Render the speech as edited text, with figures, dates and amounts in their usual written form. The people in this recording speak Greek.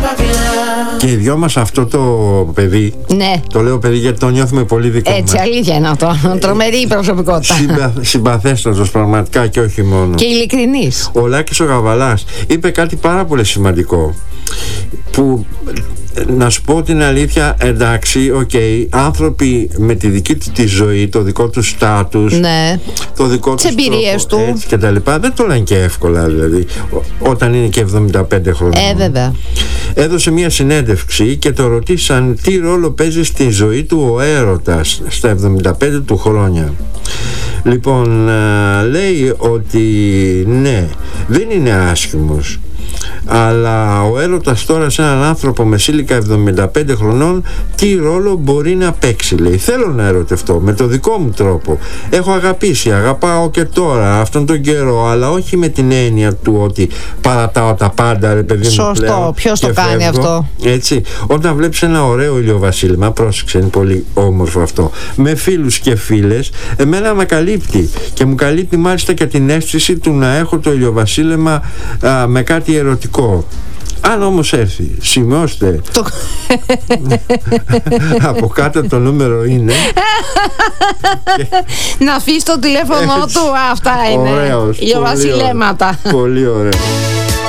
Και οι δυο μας αυτό το παιδί, ναι. Το λέω παιδί γιατί το νιώθουμε πολύ δικό μας. Έτσι, αλήθεια είναι αυτό. Τρομερή προσωπικότητα. Συμπαθέστατος πραγματικά και όχι μόνο. Και ειλικρινής. Ο Λάκης ο Γαβαλάς είπε κάτι πάρα πολύ σημαντικό, που να σου πω την αλήθεια, εντάξει, άνθρωποι με τη δική του τη ζωή, το δικό του στάτους, ναι, το δικό του εμπειρίες του, έτσι και τα λοιπά, δεν το λένε και εύκολα, δηλαδή όταν είναι και 75 χρόνια. Βέβαια. Έδωσε μια συνέντευξη και το ρωτήσαν τι ρόλο παίζει στη ζωή του ο έρωτας στα 75 του χρόνια. Λοιπόν, λέει ότι ναι, δεν είναι άσχημος, αλλά ο έρωτας τώρα σε έναν άνθρωπο με σύλλικα 75 χρονών τι ρόλο μπορεί να παίξει, λέει. Θέλω να ερωτευτώ με το δικό μου τρόπο. Έχω αγαπήσει, αγαπάω και τώρα αυτόν τον καιρό, αλλά όχι με την έννοια του ότι παρατάω τα πάντα, ρε παιδί μου. Σωστό, ποιος το κάνει φεύγω, αυτό. Έτσι, όταν βλέπεις ένα ωραίο ηλιοβασίλεμα, πρόσεξε, είναι πολύ όμορφο αυτό, με φίλους και φίλες, εμένα με καλύπτει και μου καλύπτει μάλιστα και την αίσθηση του να έχω το ηλιοβασίλεμα με κάτι ερωτικό. Αν όμως έρθει, σημειώστε από κάτω το νούμερο είναι να αφήσει το τηλέφωνο του. Αυτά είναι ηλιοβασιλέματα. Πολύ ωραίο.